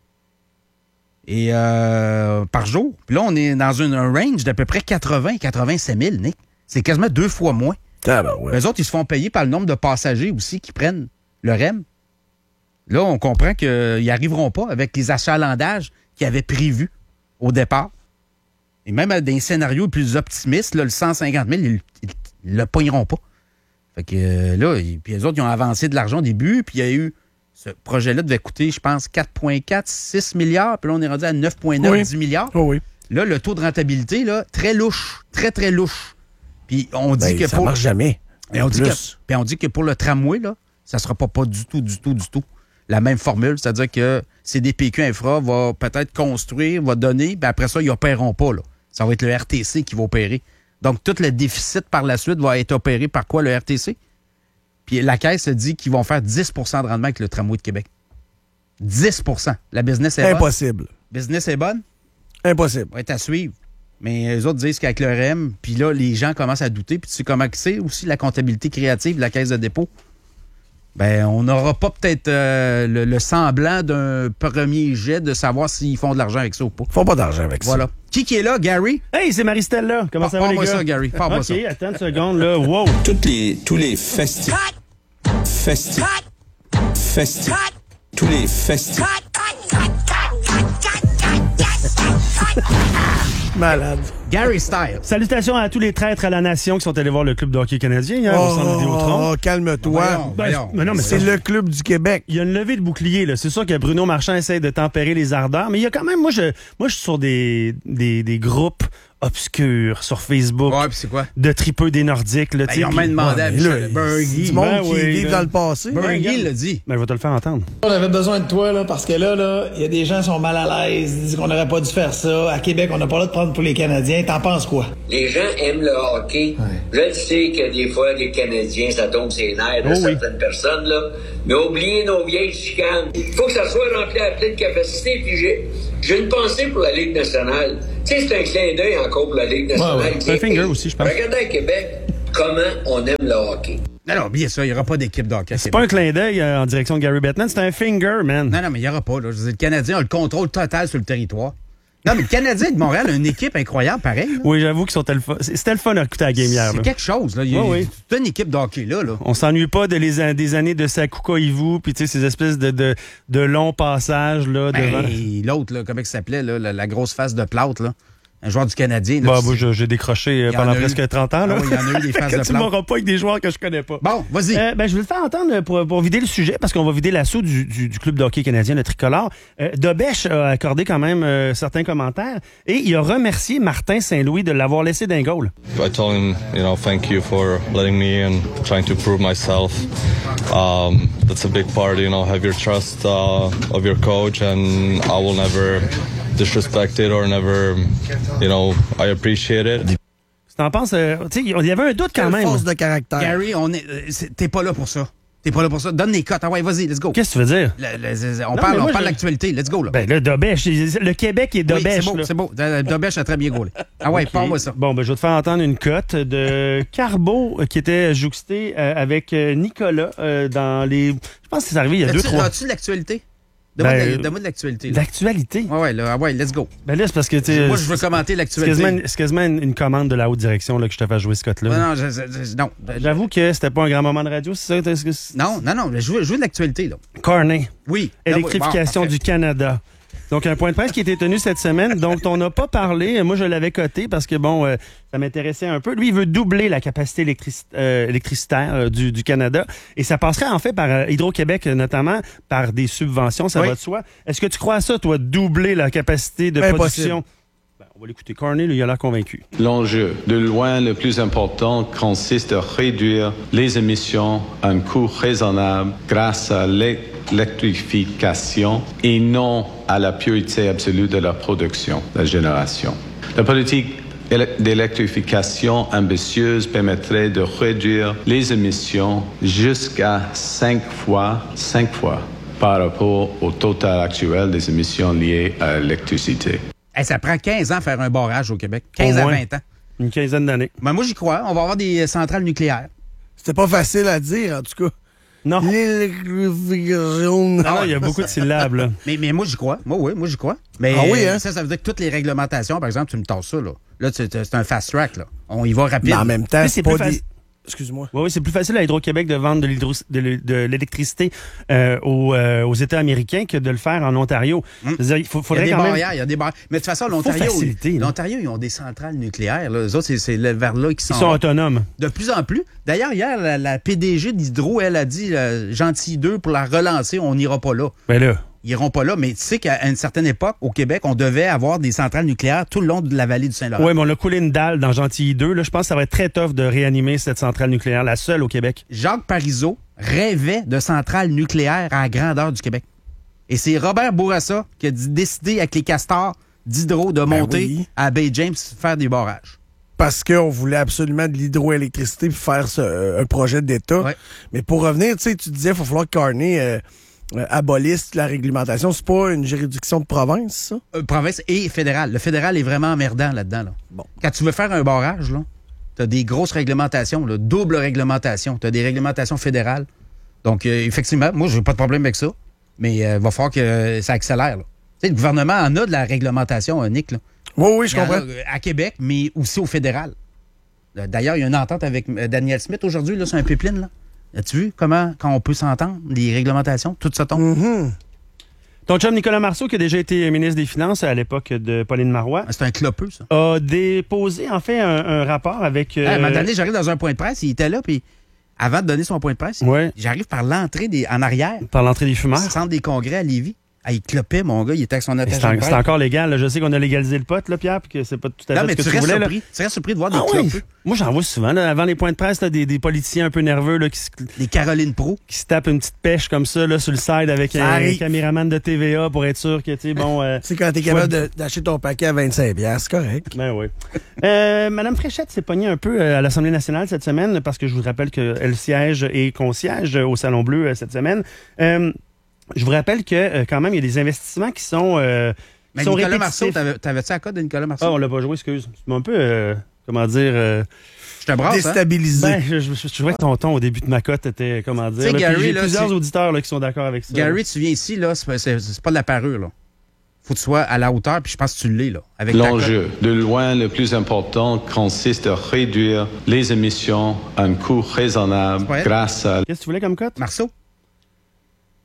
et, euh, par jour. Puis là, on est dans une, un range d'à peu près quatre-vingts à quatre-vingt-cinq mille, Nick. C'est quasiment deux fois moins. Ah ben ouais. Les autres, ils se font payer par le nombre de passagers aussi qui prennent le R E M. Là, on comprend qu'ils n'y arriveront pas avec les achalandages qu'ils avaient prévus au départ. Et même dans des scénarios plus optimistes, là, le cent cinquante mille, ils ne le pogneront pas. Fait que euh, là, et, puis les autres, ils ont avancé de l'argent au début, puis il y a eu... Ce projet-là devait coûter, je pense, quatre virgule quatre, six milliards, puis là, on est rendu à neuf virgule neuf, oui. dix milliards. Oh oui. Là, le taux de rentabilité, là, très louche, très, très louche. Puis on dit Ben, que ça pour... marche jamais. Et on, dit que... Plus. Puis on dit que pour le tramway, là, ça ne sera pas, pas du tout, du tout, du tout la même formule. C'est-à-dire que C D P Q Infra va peut-être construire, va donner, puis après ça, ils n'opéreront pas, là. Ça va être le R T C qui va opérer. Donc, tout le déficit par la suite va être opéré par quoi, le R T C? Puis la Caisse dit qu'ils vont faire dix pour cent de rendement avec le tramway de Québec. dix pour cent. La business est Impossible. bonne. Business est bonne? Impossible. Va être à suivre. Mais les autres disent qu'avec le R E M, puis là, les gens commencent à douter. Puis tu sais comment c'est aussi la comptabilité créative de la Caisse de dépôt? Ben, on n'aura pas peut-être euh, le, le semblant d'un premier jet de savoir s'ils font de l'argent avec ça ou pas. Ils font pas d'argent avec voilà. ça. Qui qui est là, Gary? Hey, c'est Marie-Stella là. Comment ça va, les gars? Parle-moi ça, Gary. Parle-moi ça. OK, attends une seconde, là. Wow. Toutes les, tous les festifs. Festifs. Festifs. Tous les festifs. Malade. Gary Style. Salutations à tous les traîtres à la nation qui sont allés voir le club de hockey canadien hier oh, au centre Vidéotron. Oh, calme-toi. Voyons, voyons. Ben, ben non, mais c'est ça, le club du Québec. Il y a une levée de bouclier, là. C'est sûr que Bruno Marchand essaie de tempérer les ardeurs, mais il y a quand même, moi, je, moi, je suis sur des, des, des groupes obscurs sur Facebook. Ouais, puis c'est quoi? De tripeux des Nordiques, là. Ben, ils ont même demandé à Michel Bergy. Du monde Ben qui oui, vit là. dans le passé. Bergy l'a dit. Ben, je vais te le faire entendre. On avait besoin de toi, là, parce que là, là, il y a des gens qui sont mal à l'aise, ils disent qu'on n'aurait pas dû faire ça. À Québec, on n'a pas le droit de prendre pour les Canadiens. T'en penses quoi? Les gens aiment le hockey. Ouais. Je sais que des fois, les Canadiens, ça tombe ses nerfs de oh certaines oui. personnes, là. Mais oubliez nos vieilles chicanes. Il faut que ça soit rempli à pleine capacité. Puis j'ai, j'ai une pensée pour la Ligue nationale. Tu sais, c'est un clin d'œil encore pour la Ligue nationale. Ouais, ouais. C'est un finger aussi, je pense. Regardez à Québec comment on aime le hockey. Non, non, bien sûr, il n'y aura pas d'équipe d'hockey. C'est pas un clin d'œil euh, en direction de Gary Bettman, c'est un finger, man. Non, non, mais il n'y aura pas. Là. Je veux dire, le Canadien a le contrôle total sur le territoire. Non, mais le Canadien de Montréal a une équipe incroyable, pareil. Là. Oui, j'avoue qu'ils sont tellement fun. C'était le fun à écouter à la game hier. C'est là. quelque chose. Là. Il y a oui, oui. toute une équipe d'hockey là, là. On s'ennuie pas de les, des années de Sakuka Ivu, puis tu sais, ces espèces de, de, de longs passages. Là, ben, devant... l'autre, là, comment il s'appelait, là, la, la grosse face de plâtre, là. un joueur du Canadien. Là, bah, moi, je, j'ai décroché euh, pendant presque eu... trente ans. Là. Ah oui, il y en a eu des phases de tu m'auras pas avec des joueurs que je connais pas. Bon, vas-y. Euh, ben, je vais le faire entendre pour, pour vider le sujet, parce qu'on va vider l'assaut du, du, du club de hockey canadien, le tricolore. Euh, Dobèche a accordé quand même euh, certains commentaires et il a remercié Martin Saint-Louis de l'avoir laissé d'un goal. I told him, you know, thank you for letting me in, trying to prove myself. Um, that's a big part, you know, have your trust uh, of your coach, and I will never disrespect it or never, you know, I appreciate it. Tu t'en penses, euh, tu sais, il y avait un doute quand Quelle même. force de caractère. Gary, on est, euh, c'est, t'es pas là pour ça. T'es pas là pour ça. Donne les cotes. Ah ouais, vas-y, let's go. Qu'est-ce que tu veux dire? Le, le, on Non, parle, on je... parle de l'actualité. Let's go, là. Ben, le Dobèche, le Québec est Dobèche. Oui, c'est beau, c'est beau. Dobèche a très bien gaulé. Ah ouais, okay. Parle-moi ça. Bon, ben, je vais te faire entendre une cote de Carbo qui était jouxté euh, avec Nicolas euh, dans les... Je pense que c'est arrivé il y a deux, trois... As-tu de l'actualité? Donne-moi, ben, de, donne-moi de l'actualité. Là. L'actualité? Ouais, ouais, là, ah ouais, let's go. Ben là, c'est parce que tu moi, je veux commenter l'actualité. C'est quasiment, c'est quasiment une, une commande de la haute direction là, que je te fais jouer ce cote-là. Non, non, je, je, non. J'avoue que c'était pas un grand moment de radio, c'est ça? Que... Non, non, non, je veux, je veux de l'actualité, là. Carney. Oui. Électrification bon, du Canada. Donc, un point de presse qui a été tenu cette semaine, dont on n'a pas parlé. Moi, je l'avais coté parce que, bon, euh, ça m'intéressait un peu. Lui, il veut doubler la capacité électric- euh, électricitaire euh, du, du Canada. Et ça passerait, en fait, par euh, Hydro-Québec, notamment, par des subventions, ça oui. va de soi. Est-ce que tu crois à ça, toi, doubler la capacité de Impossible. production? Ben, on va l'écouter. Carney, lui, il a l'air convaincu. L'enjeu, de loin le plus important, consiste à réduire les émissions à un coût raisonnable grâce à l'électrification et non à la pureté absolue de la production, la génération. La politique d'électrification ambitieuse permettrait de réduire les émissions jusqu'à cinq fois, cinq fois par rapport au total actuel des émissions liées à l'électricité. Hey, ça prend quinze ans à faire un barrage au Québec. quinze à vingt ans. Une quinzaine d'années. Ben, moi, j'y crois. On va avoir des centrales nucléaires. C'était pas facile à dire, en tout cas. Non. L'électrification. Non, il y a beaucoup de syllabes, là. mais, mais moi, j'y crois. Moi, oui, moi, j'y crois. Mais ah oui, hein? ça, ça veut dire que toutes les réglementations, par exemple, tu me tasses ça, là. Là, c'est, c'est un fast track, là. On y va rapide. Mais en même temps, c'est, c'est pas des... Excuse-moi. Oui, oui, c'est plus facile à Hydro-Québec de vendre de, de, de l'électricité euh, aux, euh, aux États américains que de le faire en Ontario. Hum. C'est-à-dire, il faut, faudrait il y a des quand barrières, même... il y a des barrières. Mais de toute façon, l'Ontario, l'Ontario, ils ont des centrales nucléaires. Là. Eux autres, c'est, c'est vers là qu'ils sont... Ils sont autonomes. De plus en plus. D'ailleurs, hier, la, la P D G d'Hydro, elle a dit, euh, gentil d'eux, pour la relancer, on n'ira pas là. Ben là... Ils iront pas là, mais tu sais qu'à une certaine époque, au Québec, on devait avoir des centrales nucléaires tout le long de la vallée du Saint-Laurent. Oui, mais on a coulé une dalle dans Gentilly deux. Là, je pense que ça va être très tough de réanimer cette centrale nucléaire, la seule au Québec. Jacques Parizeau rêvait de centrales nucléaires à la grandeur du Québec. Et c'est Robert Bourassa qui a décidé avec les castors d'Hydro de monter ben oui. à Bay James faire des barrages. Parce qu'on voulait absolument de l'hydroélectricité pour faire ce, euh, un projet d'État. Ouais. Mais pour revenir, tu sais, tu disais qu'il va falloir que Carney... Euh, Euh, abolisse la réglementation. C'est pas une juridiction de province, ça? Euh, province et fédéral. Le fédéral est vraiment emmerdant là-dedans. Là. Bon. Quand tu veux faire un barrage, là, t'as des grosses réglementations, là, double réglementation. T'as des réglementations fédérales. Donc, euh, effectivement, moi, j'ai pas de problème avec ça. Mais il euh, va falloir que euh, ça accélère. Tu sais, le gouvernement en a de la réglementation, euh, Nick. Là. Oui, oui, je comprends. A, euh, à Québec, mais aussi au fédéral. D'ailleurs, il y a une entente avec euh, Daniel Smith aujourd'hui là, sur un pipeline, là. As-tu vu comment, quand on peut s'entendre, les réglementations, tout ça tombe? Mm-hmm. Ton chum Nicolas Marceau, qui a déjà été ministre des Finances à l'époque de Pauline Marois... C'est un clopeux, ça. ...a déposé, en fait, un, un rapport avec... Euh... À un moment donné, j'arrive dans un point de presse, il était là, puis avant de donner son point de presse, ouais. j'arrive par l'entrée des, en arrière. Par l'entrée des fumeurs? Au centre des congrès à Lévis. Ah, il clopait, mon gars, il était avec son attaché. C'est, en, c'est encore légal. Là. Je sais qu'on a légalisé le pot, là, Pierre, puis que c'est pas tout à fait non, mais ce que tu, tu restes voulais. Surpris. Là. Tu restes surpris de voir des ah, clopeux. Oui. Moi, j'en vois souvent, là, avant les points de presse, là, des, des politiciens un peu nerveux, là, qui se... Des Caroline Pro. Qui se tapent une petite pêche comme ça, là, sur le side avec un, un caméraman de T V A pour être sûr que, tu sais, bon... Euh, c'est quand t'es capable de, d'acheter ton paquet à vingt-cinq dollars, c'est correct. Ben oui. euh, Madame Fréchette s'est pognée un peu à l'Assemblée nationale cette semaine, parce que je vous rappelle qu'elle siège et qu'on siège au Salon Bleu cette semaine. Euh, Je vous rappelle que, euh, quand même, il y a des investissements qui sont, euh, qui Mais sont Nicolas répétitifs. Marceau, t'avais-tu à code de Nicolas Marceau? Ah, on l'a pas joué, excuse. C'est un peu, euh, comment dire... Euh, je te brasse, déstabilisé. Ben, je, je, je, je trouvais que ton ton au début de ma cote était, comment dire... Là, Gary, j'ai là, plusieurs c'est... auditeurs là, qui sont d'accord avec ça. Gary, là. Tu viens ici, là, c'est, c'est, c'est pas de la parure, là. Faut que tu sois à la hauteur, puis je pense que tu l'es, là. Avec L'enjeu, de loin le plus important, consiste à réduire les émissions à un coût raisonnable grâce à... Qu'est-ce que tu voulais comme cote? Marceau?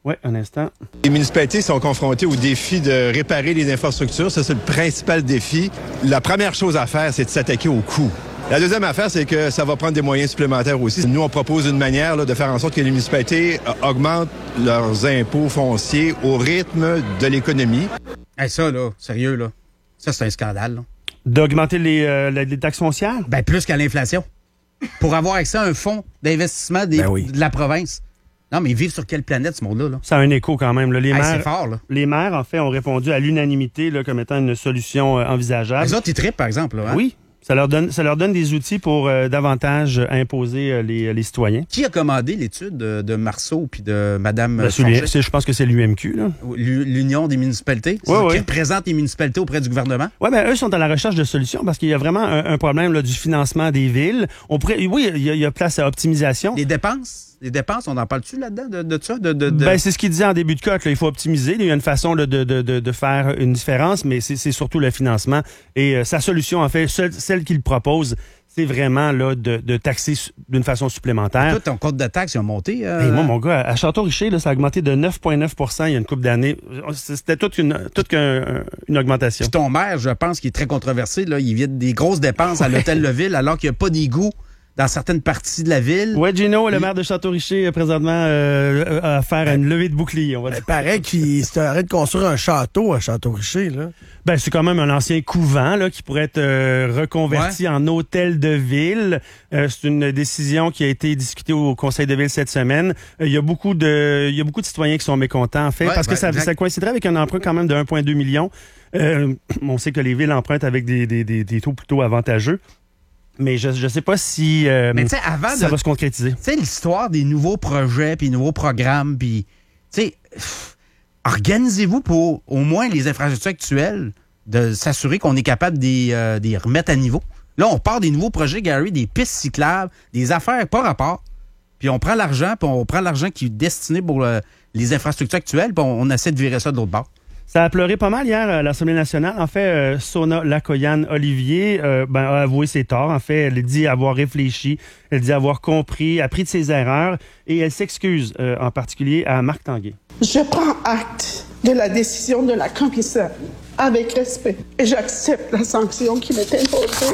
Oui, un instant. Les municipalités sont confrontées au défi de réparer les infrastructures. Ça, c'est le principal défi. La première chose à faire, c'est de s'attaquer au coût. La deuxième affaire, c'est que ça va prendre des moyens supplémentaires aussi. Nous, on propose une manière là, de faire en sorte que les municipalités euh, augmentent leurs impôts fonciers au rythme de l'économie. Hey, ça, là, sérieux, là, ça, c'est un scandale. Là. D'augmenter les, euh, les taxes foncières? Ben, plus qu'à l'inflation. Pour avoir accès à un fonds d'investissement des, ben oui. de la province. Non, mais ils vivent sur quelle planète, ce monde-là? Là? Ça a un écho quand même. Là. Les, hey, maires, c'est fort, là. Les maires, en fait, ont répondu à l'unanimité là, comme étant une solution euh, envisageable. Les autres, ils trippent, par exemple. Là, hein? Oui. Ça leur donne, ça leur donne des outils pour euh, davantage imposer euh, les, les citoyens. Qui a commandé l'étude de, de Marceau puis de Mme ben, Je pense que c'est l'U M Q. Là. L'Union des municipalités? C'est ouais, ça, ouais. Qui représente les municipalités auprès du gouvernement? Oui, bien, eux sont à la recherche de solutions parce qu'il y a vraiment un, un problème là, du financement des villes. On pourrait, oui, il y, a, il y a place à optimisation. Les dépenses? Les dépenses, on en parle-tu là-dedans de, de ça? De, de, de... Ben, c'est ce qu'il disait en début de cote. Il faut optimiser. Il y a une façon là, de, de, de, de faire une différence, mais c'est, c'est surtout le financement. Et euh, sa solution, en fait, seule, celle qu'il propose, c'est vraiment là, de, de taxer d'une façon supplémentaire. Toi, ton compte de taxes, il a monté. Euh... Hey, moi, mon gars, à Château-Richer, là, ça a augmenté de neuf virgule neuf pour cent il y a une couple d'années. C'était toute une, toute une, une augmentation. Puis ton maire, je pense, qui est très controversé, là, il évite des grosses dépenses à l'hôtel Leville alors qu'il n'y a pas d'égout dans certaines parties de la ville. Oui, Gino, le maire de Château-Richer, présentement, euh, à faire ben, une levée de bouclier, on va dire. Il paraît qu'il s'arrête de construire un château à Château-Richer, là. Ben, c'est quand même un ancien couvent, là, qui pourrait être euh, reconverti ouais. en hôtel de ville. Euh, c'est une décision qui a été discutée au Conseil de ville cette semaine. Il euh, y a beaucoup de, il y a beaucoup de citoyens qui sont mécontents, en fait, ouais, parce ouais, que ça, ça coïnciderait avec un emprunt quand même de un virgule deux million. Euh, on sait que les villes empruntent avec des, des, des, des taux plutôt avantageux. Mais je ne sais pas si euh, Mais avant ça de, va se concrétiser. Tu sais, l'histoire des nouveaux projets, puis nouveaux programmes, puis, tu sais, organisez-vous pour, au moins, les infrastructures actuelles, de s'assurer qu'on est capable de les euh, remettre à niveau. Là, on part des nouveaux projets, Gary, des pistes cyclables, des affaires pas rapport, puis on prend l'argent, puis on prend l'argent qui est destiné pour euh, les infrastructures actuelles, puis on, on essaie de virer ça de l'autre bord. Ça a pleuré pas mal hier à l'Assemblée nationale. En fait, euh, Sona Lakoyan-Olivier euh, ben, a avoué ses torts. En fait, elle dit avoir réfléchi, elle dit avoir compris, appris de ses erreurs et elle s'excuse euh, en particulier à Marc Tanguay. Je prends acte de la décision de la commissaire avec respect et j'accepte la sanction qui m'est imposée.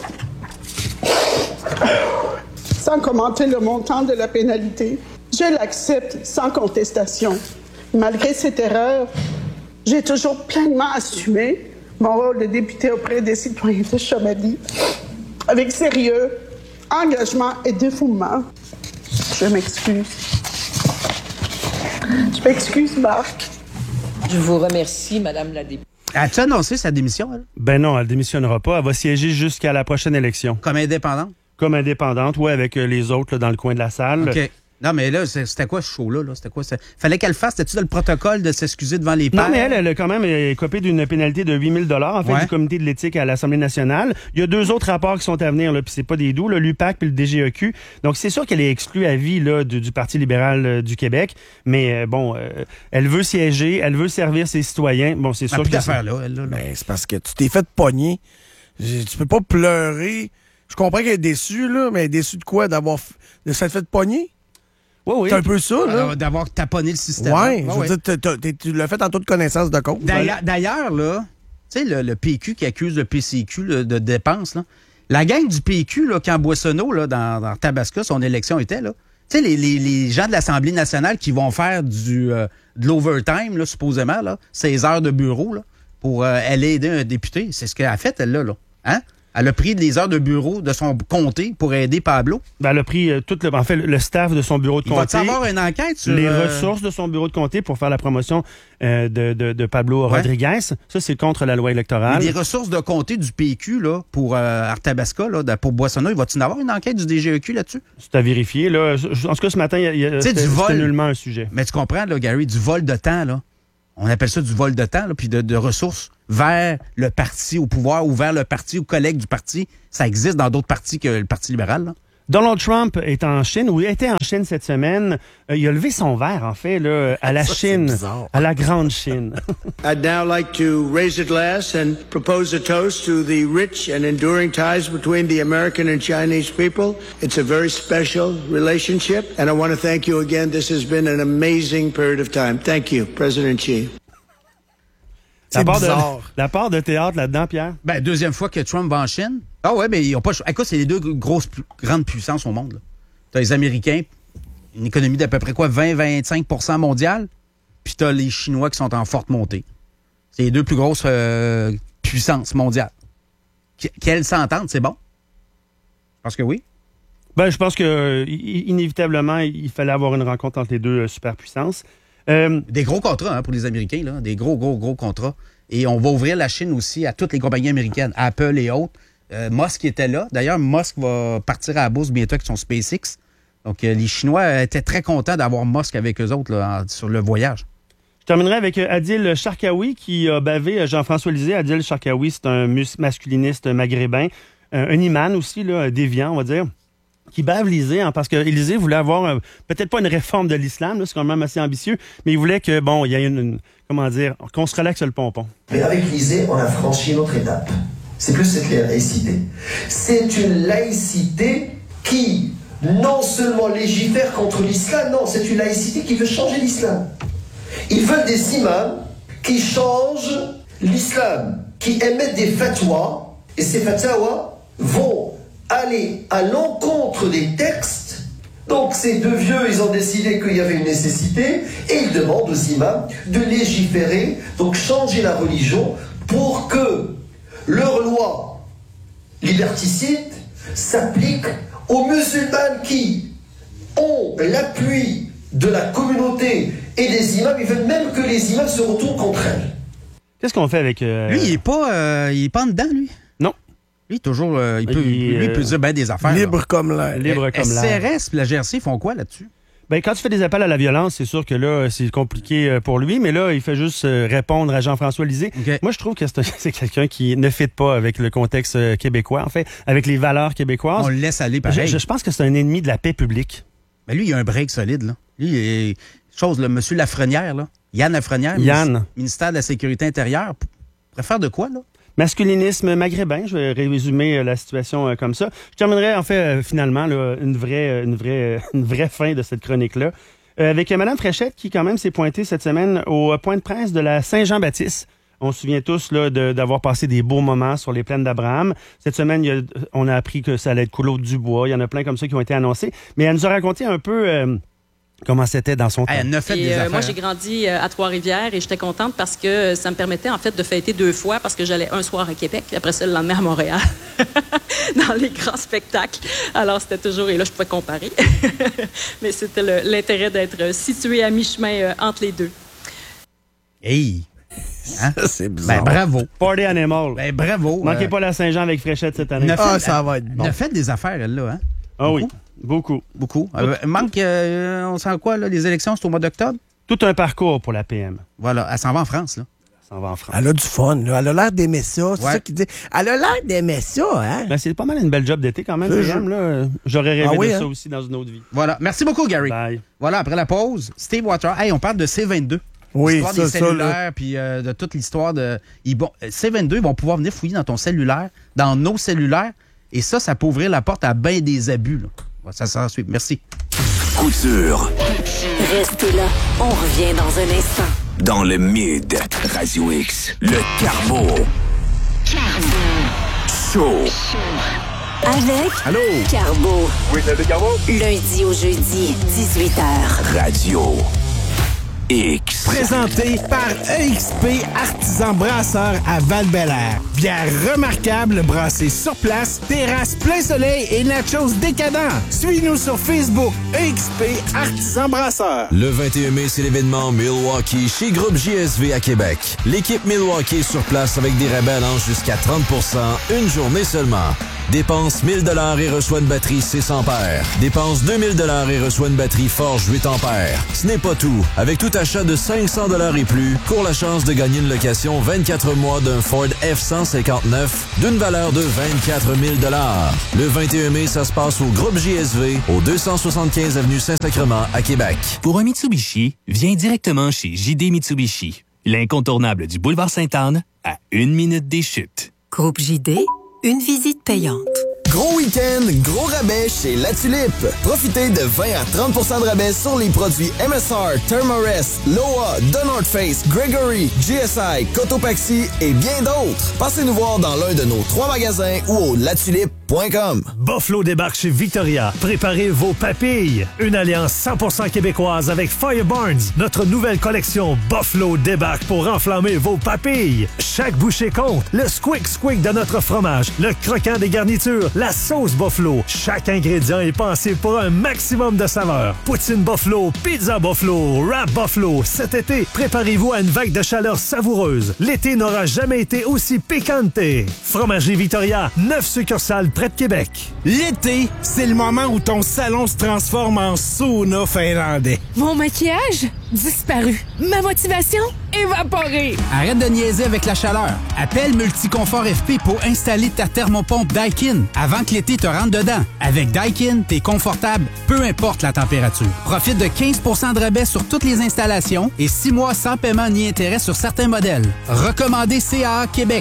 Sans commenter le montant de la pénalité, je l'accepte sans contestation. Malgré cette erreur, j'ai toujours pleinement assumé mon rôle de député auprès des citoyens de Chomedey avec sérieux, engagement et dévouement. Je m'excuse. Je m'excuse, Marc. Je vous remercie, Madame la députée. As-tu annoncé sa démission, elle? Ben non, elle démissionnera pas. Elle va siéger jusqu'à la prochaine élection. Comme indépendante? Comme indépendante, oui, avec les autres là, dans le coin de la salle. OK. Non, mais là, c'était quoi ce show-là? Là? C'était quoi? Fallait qu'elle fasse, c'était-tu dans le protocole de s'excuser devant les pairs? Non, mais elle, elle a quand même écopé d'une pénalité de huit mille dollars en fait, ouais. du comité de l'éthique à l'Assemblée nationale. Il y a deux autres rapports qui sont à venir, là, puis c'est pas des doux, l'U P A C puis le D G E Q. Donc, c'est sûr qu'elle est exclue à vie là, du, du Parti libéral euh, du Québec, mais euh, bon, euh, elle veut siéger, elle veut servir ses citoyens. Bon, c'est sûr ah, que... d'affaires, là, elle, là, là. Ben, c'est parce que tu t'es fait pogner. Tu peux pas pleurer. Je comprends qu'elle est déçue, là, mais elle est déçue de quoi? D'avoir de s'être fait pogner? Oui, oui. C'est un peu ça, là. Alors, d'avoir taponné le système. Ouais, je veux dire, t'as, t'as, tu l'as fait en toute connaissance de cause. D'ailleurs, d'ailleurs là, tu sais, le, le P Q qui accuse le P C Q là, de dépenses, là. La gang du P Q, là, quand Boissonneau, là, dans, dans Tabasco, son élection était, là, tu sais, les, les, les gens de l'Assemblée nationale qui vont faire du, euh, de l'overtime, là, supposément, là, seize heures de bureau, là, pour euh, aller aider un député, c'est ce qu'elle a fait, elle, là, là. Hein? Elle a pris les heures de bureau de son comté pour aider Pablo. Ben, elle a pris euh, tout le, en fait, le staff de son bureau de Il comté. Va-t-il avoir une enquête sur... Les euh... ressources de son bureau de comté pour faire la promotion euh, de, de, de Pablo ouais. Rodriguez. Ça, c'est contre la loi électorale. Mais des ressources de comté du P Q, là, pour euh, Arthabasca, là, pour Boissonneau, va-t-il avoir une enquête du D G E Q là-dessus? C'est à vérifier, là. En tout cas, ce matin, il y a, c'était, du vol, c'était nullement un sujet. Mais tu comprends, là, Gary, du vol de temps, là. On appelle ça du vol de temps, là, puis de, de ressources vers le parti au pouvoir ou vers le parti ou collègue du parti. Ça existe dans d'autres partis que le Parti libéral, là. Donald Trump est en Chine, ou était en Chine cette semaine. Euh, il a levé son verre, en fait, là, à la Ça, Chine, c'est bizarre. à la grande Chine. I'd now like to raise a glass and propose a toast to the rich and enduring ties between the American and Chinese people. It's a very special relationship, and I want to thank you again. This has been an amazing period of time. Thank you, President Xi. C'est La part, de, bizarre. la part de théâtre là-dedans, Pierre? Ben, deuxième fois que Trump va en Chine. Ah ouais, mais ils ont pas. Écoute, c'est les deux grosses, plus grandes puissances au monde. Tu as les Américains, une économie d'à peu près quoi, vingt à vingt-cinq pour cent mondiale. Puis tu as les Chinois qui sont en forte montée. C'est les deux plus grosses euh, puissances mondiales. Qu- Qu'elles s'entendent, c'est bon? Parce que oui. Ben, je pense que euh, inévitablement, il fallait avoir une rencontre entre les deux euh, superpuissances. Euh, des gros contrats hein, pour les Américains, là. Des gros, gros, gros contrats. Et on va ouvrir la Chine aussi à toutes les compagnies américaines, Apple et autres. Euh, Musk était là. D'ailleurs, Musk va partir à la bourse bientôt avec son SpaceX. Donc, euh, les Chinois étaient très contents d'avoir Musk avec eux autres là, en, sur le voyage. Je terminerai avec euh, Adil Sharkawi qui a bavé euh, Jean-François Lisée. Adil Sharkawi, c'est un mus- masculiniste maghrébin, un, un imam aussi, là, déviant, on va dire, qui bave Lisée, hein, parce que Lisée voulait avoir euh, peut-être pas une réforme de l'islam, là, c'est quand même assez ambitieux, mais il voulait que, bon, il y ait une, une comment dire, qu'on se relaxe le pompon. Mais avec Lisée, on a franchi une autre étape. C'est plus cette laïcité. C'est une laïcité qui, non seulement légifère contre l'islam, non, c'est une laïcité qui veut changer l'islam. Ils veulent des imams qui changent l'islam, qui émettent des fatwas, et ces fatwas vont aller à l'encontre des textes. Donc ces deux vieux, ils ont décidé qu'il y avait une nécessité, et ils demandent aux imams de légiférer, donc changer la religion, pour que leurs lois liberticides s'appliquent aux musulmans qui ont l'appui de la communauté et des imams. Ils veulent même que les imams se retournent contre elles. Qu'est-ce qu'on fait avec... Euh... Lui, il est pas, euh, il est pas en dedans, lui. Non. Lui, toujours, euh, il peut, Il, lui, il peut euh, dire ben des affaires. Libre là. comme l'air. Libre comme l'air. S C R S et la G R C font quoi là-dessus? Ben, quand tu fais des appels à la violence, c'est sûr que là, c'est compliqué euh, pour lui, mais là, il fait juste euh, répondre à Jean-François Lisée. Okay. Moi, je trouve que c'est, c'est quelqu'un qui ne fit pas avec le contexte euh, québécois, en fait, avec les valeurs québécoises. On le laisse aller pareil. Je, je pense que c'est un ennemi de la paix publique. Mais lui, il a un break solide, là. Lui, il est... Chose, là, monsieur Lafrenière, là. Yann Lafrenière. Yann. Ministère de la Sécurité intérieure. Pourrait faire de quoi, là? Masculinisme maghrébin, je vais résumer euh, la situation euh, comme ça. Je terminerai, en fait, euh, finalement, là, une vraie, une vraie, une vraie fin de cette chronique-là. Euh, avec Mme Fréchette, qui quand même s'est pointée cette semaine au point de presse de la Saint-Jean-Baptiste. On se souvient tous là, de, d'avoir passé des beaux moments sur les plaines d'Abraham. Cette semaine, il y a, on a appris que ça allait être Claude Dubois. Il y en a plein comme ça qui ont été annoncés. Mais elle nous a raconté un peu euh, comment c'était dans son temps. Elle a fait Et des euh, affaires. moi, j'ai grandi euh, à Trois-Rivières et j'étais contente parce que ça me permettait en fait de fêter deux fois parce que j'allais un soir à Québec et après ça le lendemain à Montréal dans les grands spectacles. Alors c'était toujours, et là je pouvais comparer, mais c'était le, l'intérêt d'être situé à mi-chemin euh, entre les deux. Hey! Hein? C'est bizarre. Ben, bravo. Party Animal. Ben, bravo. Manquez euh, pas la Saint-Jean avec Fréchette cette année. ne fait- Ah, ça va être bon. Elle a fait des affaires, elle, là, hein? Ah oui, beaucoup. Beaucoup. Euh, manque, euh, on sent quoi, là? Les élections, c'est au mois d'octobre? Tout un parcours pour la P M. Voilà, elle s'en va en France, là. Ça s'en va en France. Elle a du fun, là. Elle a l'air d'aimer ça. C'est Ouais. ça qu'il dit. Elle a l'air d'aimer ça, hein? Ben, c'est pas mal une belle job d'été quand même, C'est P M, là. J'aurais rêvé Ah oui, de hein? ça aussi dans une autre vie. Voilà. Merci beaucoup, Gary. Bye. Voilà, après la pause, Steve Water. Hey, on parle de C vingt-deux. Oui, L'histoire ça, des ça, cellulaires, puis euh, de toute l'histoire de... Ils vont- C vingt-deux, ils vont pouvoir venir fouiller dans ton cellulaire, dans nos cellulaires, et ça, ça peut ouvrir la porte à bien des abus, là. Ouais, ça s'en suit. Merci. Coup sûr Restez là, on revient dans un instant. dans le Mid Radio X. Le Carbo Show. Avec Allô? Carbo. Oui, c'est le Carbo. Lundi au jeudi, dix-huit heures. Radio X. Présenté par E X P Artisan Brasseur à Val-Bélair. Bière remarquable brassée sur place, terrasse plein soleil et nachos décadents. Suis-nous sur Facebook, E X P Artisan Brasseur. Le vingt et un mai, c'est l'événement Milwaukee chez Groupe J S V à Québec. L'équipe Milwaukee est sur place avec des rabais allant jusqu'à trente pour cent une journée seulement. Dépense mille dollars et reçoit une batterie six ampères. Dépense deux mille dollars et reçoit une batterie Forge huit ampères. Ce n'est pas tout. Avec tout achat de cinq cents dollars et plus, cours la chance de gagner une location vingt-quatre mois d'un Ford F cent cinquante-neuf d'une valeur de vingt-quatre mille dollars. Le vingt et un mai, ça se passe au Groupe J S V, au deux cent soixante-quinze avenue Saint-Sacrement à Québec. Pour un Mitsubishi, viens directement chez J D Mitsubishi, l'incontournable du boulevard Sainte-Anne, à une minute des chutes. Groupe J D, une visite payante. Gros week-end, gros rabais chez La Tulipe. Profitez de vingt à trente pour cent de rabais sur les produits M S R, Thermarest, Loa, The North Face, Gregory, G S I, Cotopaxi et bien d'autres. Passez nous voir dans l'un de nos trois magasins ou au latulipe point com. Buffalo débarque chez Victoria. Préparez vos papilles. Une alliance cent pour cent québécoise avec Fire Barnes. Notre nouvelle collection Buffalo débarque pour enflammer vos papilles. Chaque bouchée compte. Le squick squick de notre fromage, le croquant des garnitures, la sauce Buffalo. Chaque ingrédient est pensé pour un maximum de saveur. Poutine Buffalo, pizza Buffalo, wrap Buffalo. Cet été, préparez-vous à une vague de chaleur savoureuse. L'été n'aura jamais été aussi piquante. Fromagerie Victoria, neuf succursales près de Québec. L'été, c'est le moment où ton salon se transforme en sauna finlandais. Mon maquillage disparu. Ma motivation évaporée. Arrête de niaiser avec la chaleur. Appelle Multiconfort F P pour installer ta thermopompe Daikin avant que l'été te rentre dedans. Avec Daikin, t'es confortable, peu importe la température. Profite de quinze pour cent de rabais sur toutes les installations et six mois sans paiement ni intérêt sur certains modèles. Recommandé C A A Québec.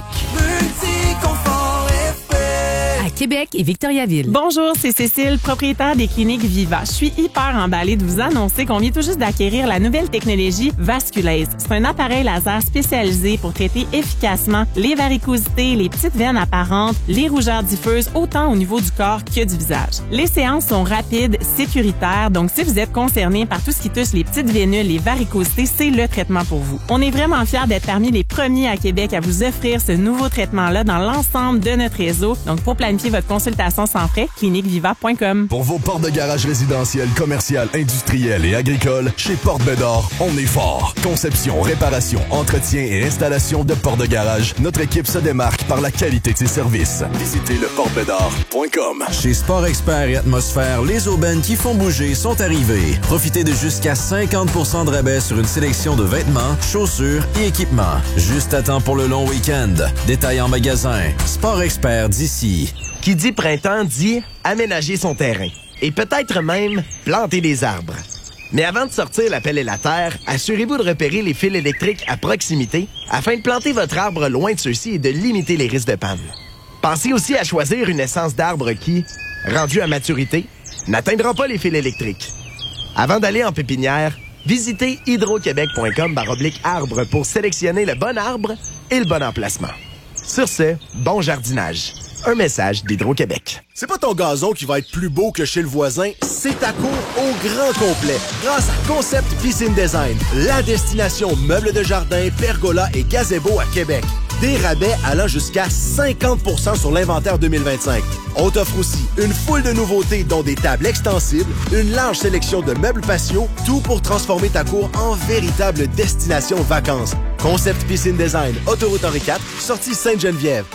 Multiconfort F P. À Québec et Victoriaville. Bonjour, c'est Cécile, propriétaire des cliniques Viva. Je suis hyper emballée de vous annoncer qu'on vient tout juste d'acquérir la nouvelle technologie Vasculaise. C'est un appareil laser spécialisé pour traiter efficacement les varicosités, les petites veines apparentes, les rougeurs diffuses, autant au niveau du corps que du visage. Les séances sont rapides, sécuritaires, donc si vous êtes concerné par tout ce qui touche les petites vénules, les varicosités, c'est le traitement pour vous. On est vraiment fiers d'être parmi les premiers à Québec à vous offrir ce nouveau traitement-là dans l'ensemble de notre réseau. Donc, pour planifier votre consultation sans frais, clinique viva point com. Pour vos portes de garage résidentielles, commerciales, industrielles et agricoles, chez Porte Bédard, on est fort. Conception, réparation, entretien et installation de portes de garage, notre équipe se démarque par la qualité de ses services. Visitez le porte bédard point com. Chez Sport Expert et Atmosphère, les aubaines qui font bouger sont arrivées. Profitez de jusqu'à cinquante pour cent de rabais sur une sélection de vêtements, chaussures et équipements. Juste à temps pour le long week-end. Détail en magasin. Sport Expert d'ici. Qui dit printemps dit aménager son terrain et peut-être même planter des arbres. Mais avant de sortir la pelle et la terre, assurez-vous de repérer les fils électriques à proximité afin de planter votre arbre loin de ceux-ci et de limiter les risques de panne. Pensez aussi à choisir une essence d'arbre qui, rendue à maturité, n'atteindra pas les fils électriques. Avant d'aller en pépinière, visitez hydroquebec point com baroblique arbre pour sélectionner le bon arbre et le bon emplacement. Sur ce, bon jardinage. Un message d'Hydro-Québec. C'est pas ton gazon qui va être plus beau que chez le voisin, c'est ta cour au grand complet. Grâce à Concept Piscine Design, la destination meubles de jardin, pergola et gazebo à Québec. Des rabais allant jusqu'à cinquante pour cent sur l'inventaire deux mille vingt-cinq. On t'offre aussi une foule de nouveautés dont des tables extensibles, une large sélection de meubles patio, tout pour transformer ta cour en véritable destination vacances. Concept Piscine Design, Autoroute Henri quatre, sortie Sainte-Geneviève.